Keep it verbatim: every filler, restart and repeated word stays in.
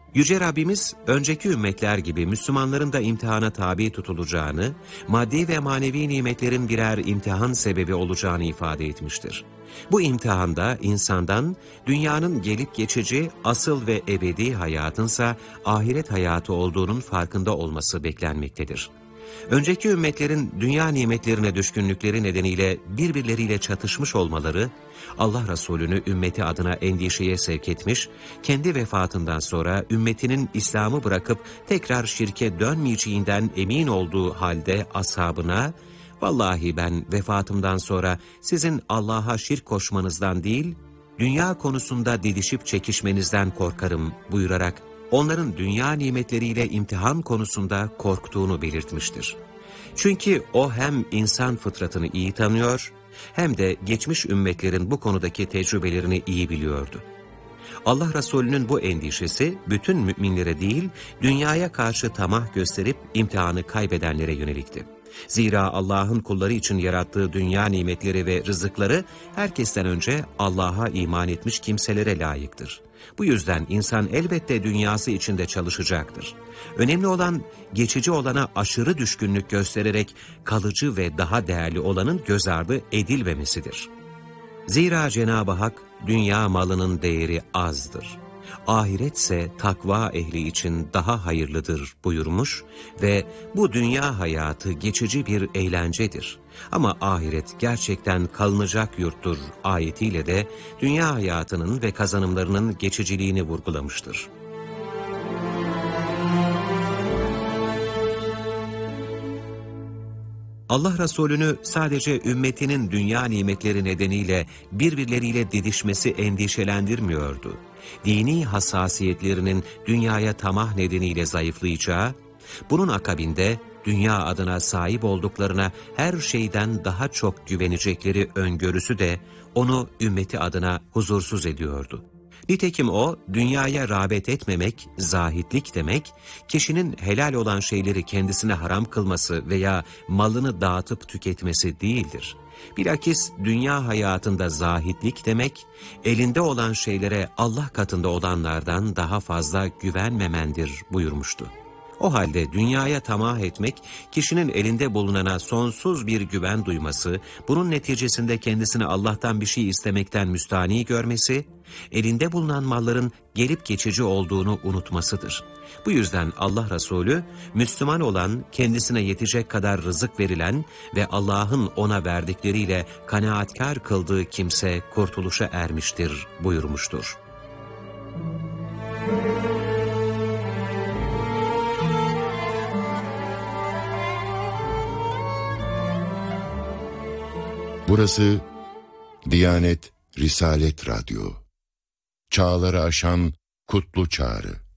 Yüce Rabbimiz, önceki ümmetler gibi Müslümanların da imtihana tabi tutulacağını, maddi ve manevi nimetlerin birer imtihan sebebi olacağını ifade etmiştir. Bu imtihanda insandan dünyanın gelip geçici, asıl ve ebedi hayatınsa ahiret hayatı olduğunun farkında olması beklenmektedir. Önceki ümmetlerin dünya nimetlerine düşkünlükleri nedeniyle birbirleriyle çatışmış olmaları, Allah Resulü'nü ümmeti adına endişeye sevk etmiş, kendi vefatından sonra ümmetinin İslam'ı bırakıp tekrar şirke dönmeyeceğinden emin olduğu halde ashabına, "Vallahi ben vefatımdan sonra sizin Allah'a şirk koşmanızdan değil, dünya konusunda didişip çekişmenizden korkarım" buyurarak, onların dünya nimetleriyle imtihan konusunda korktuğunu belirtmiştir. Çünkü o hem insan fıtratını iyi tanıyor, hem de geçmiş ümmetlerin bu konudaki tecrübelerini iyi biliyordu. Allah Resulü'nün bu endişesi, bütün müminlere değil, dünyaya karşı tamah gösterip imtihanı kaybedenlere yönelikti. Zira Allah'ın kulları için yarattığı dünya nimetleri ve rızıkları, herkesten önce Allah'a iman etmiş kimselere layıktır. Bu yüzden insan elbette dünyası içinde çalışacaktır. Önemli olan, geçici olana aşırı düşkünlük göstererek kalıcı ve daha değerli olanın göz ardı edilmemesidir. Zira Cenab-ı Hak, dünya malının değeri azdır, ahiretse takva ehli için daha hayırlıdır buyurmuş ve bu dünya hayatı geçici bir eğlencedir. Ama ahiret gerçekten kalınacak yurttur ayetiyle de dünya hayatının ve kazanımlarının geçiciliğini vurgulamıştır. Allah Resulü'nü sadece ümmetinin dünya nimetleri nedeniyle birbirleriyle didişmesi endişelendirmiyordu. Dini hassasiyetlerinin dünyaya tamah nedeniyle zayıflayacağı, bunun akabinde dünya adına sahip olduklarına her şeyden daha çok güvenecekleri öngörüsü de onu ümmeti adına huzursuz ediyordu. Nitekim o, dünyaya rağbet etmemek, zahitlik demek, kişinin helal olan şeyleri kendisine haram kılması veya malını dağıtıp tüketmesi değildir. Bilakis dünya hayatında zahitlik demek, elinde olan şeylere Allah katında olanlardan daha fazla güvenmemendir buyurmuştu. O halde dünyaya tamah etmek, kişinin elinde bulunana sonsuz bir güven duyması, bunun neticesinde kendisine Allah'tan bir şey istemekten müstahni görmesi, elinde bulunan malların gelip geçici olduğunu unutmasıdır. Bu yüzden Allah Resulü, Müslüman olan, kendisine yetecek kadar rızık verilen ve Allah'ın ona verdikleriyle kanaatkar kıldığı kimse kurtuluşa ermiştir buyurmuştur. Burası Diyanet Risalet Radyo. Çağları aşan kutlu çağrı.